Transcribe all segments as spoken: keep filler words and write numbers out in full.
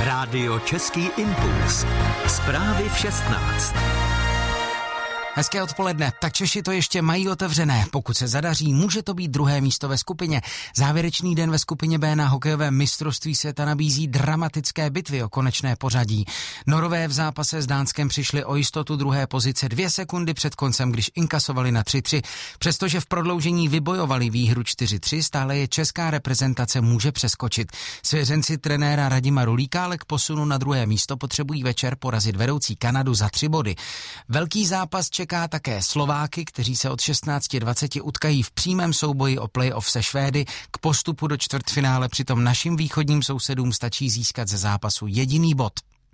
Rádio Český impuls. Zprávy v šestnáct. Hezké odpoledne. Tak Češi to ještě mají otevřené. Pokud se zadaří, může to být druhé místo ve skupině. Závěrečný den ve skupině B na hokejovém mistrovství světa nabízí dramatické bitvy o konečné pořadí. Norové v zápase s Dánskem přišli o jistotu druhé pozice dvě sekundy před koncem, když inkasovali na tři tři. Přestože v prodloužení vybojovali výhru čtyři tři, stále je česká reprezentace může přeskočit. Svěřenci trenéra Radima Rulíka ale k posunu na druhé místo potřebují večer porazit vedoucí Kanadu za tři body. Velký zápas čeká také Slováky, kteří se od šestnáct dvacet utkají v přímém souboji o play-off se Švédy k postupu do čtvrtfinále, přitom našim východním sousedům stačí získat ze zápasu jediný bod.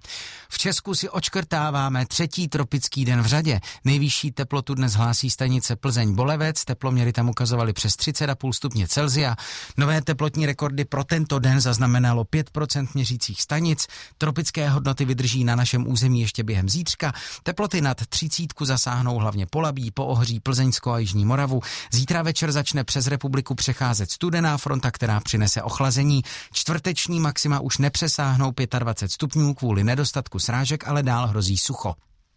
V Česku si odškrtáváme třetí tropický den v řadě. Nejvyšší teplotu dnes hlásí stanice Plzeň-Bolevec, teploměry tam ukazovaly přes třicet celá pět stupně Celsia. Nové teplotní rekordy pro tento den zaznamenalo pět procent měřících stanic. Tropické hodnoty vydrží na našem území ještě během zítřka. Teploty nad třicítku zasáhnou hlavně Polabí, Poohří, Plzeňsko a Jižní Moravu. Zítra večer začne přes republiku přecházet studená fronta, která přinese ochlazení. Čtvrteční maxima už nepřesáhnou dvacet pět stupňů kvůli nedostatku srážek, ale dál hrozí sucho.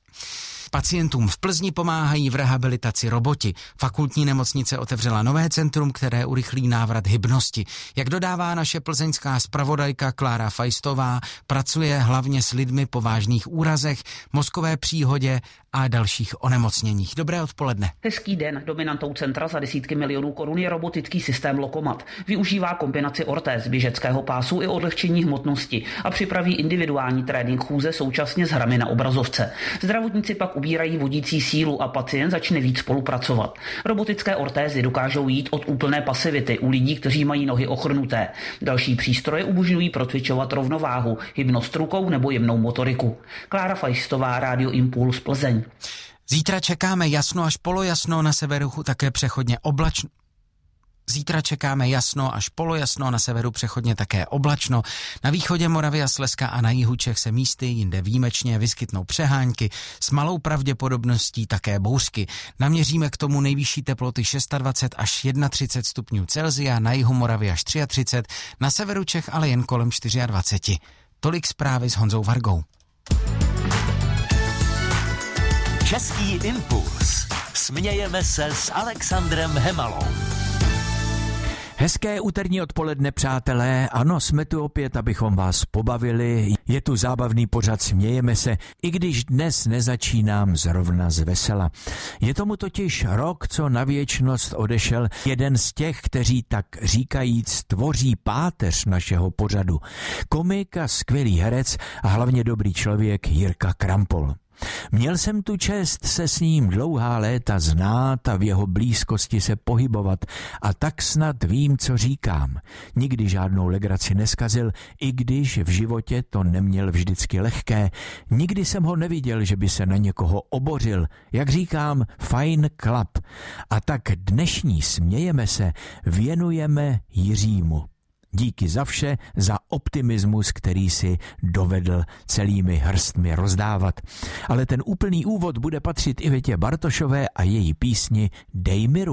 Pacientům v Plzni pomáhají v rehabilitaci roboti. Fakultní nemocnice otevřela nové centrum, které urychlí návrat hybnosti. Jak dodává naše plzeňská zpravodajka Klára Fajstová, pracuje hlavně s lidmi po vážných úrazech, mozkové příhodě a dalších onemocněních. Dobré odpoledne. Hezký den. Dominantou centra za desítky milionů korun je robotický systém Lokomat. Využívá kombinaci ortéz, běžeckého pásu i odlehčení hmotnosti a připraví individuální trénink chůze současně s hrami na obrazovce. Zdravotníci pak ubírají vodící sílu a pacient začne víc spolupracovat. Robotické ortézy dokážou jít od úplné pasivity u lidí, kteří mají nohy ochrnuté. Další přístroje umožňují procvičovat rovnováhu, hybnost rukou nebo jemnou motoriku. Klára Fajstová, Rádio Impuls, Plzeň. Zítra čekáme jasno až polojasno, na severu také přechodně oblačno. Zítra čekáme jasno až polojasno, na severu přechodně také oblačno. Na východě Moravy a Slezska a na jihu Čech se místy jinde výjimečně vyskytnou přehánky, s malou pravděpodobností také bouřky. Naměříme k tomu nejvyšší teploty dvacet šest až třicet jedna stupňů Celsia, na jihu Moravy až třicet tři, na severu Čech ale jen kolem dvacet čtyři. Tolik zprávy s Honzou Vargou. Český impuls. Smějeme se s Alexandrem Hemalou. Hezké úterní odpoledne, přátelé. Ano, jsme tu opět, abychom vás pobavili. Je tu zábavný pořad Smějeme se, i když dnes nezačínám zrovna z vesela. Je tomu totiž rok, co na věčnost odešel jeden z těch, kteří tak říkajíc tvoří páteř našeho pořadu. Komik a skvělý herec a hlavně dobrý člověk Jirka Krampol. Měl jsem tu čest se s ním dlouhá léta znát a v jeho blízkosti se pohybovat a tak snad vím, co říkám. Nikdy žádnou legraci neskazil, i když v životě to neměl vždycky lehké. Nikdy jsem ho neviděl, že by se na někoho obořil. Jak říkám, fajn klap. A tak dnešní Smějeme se věnujeme Jiřímu. Díky za vše, za optimismus, který si dovedl celými hrstmi rozdávat. Ale ten úplný úvod bude patřit Ivetě Bartošové a její písni Dej mi ruku.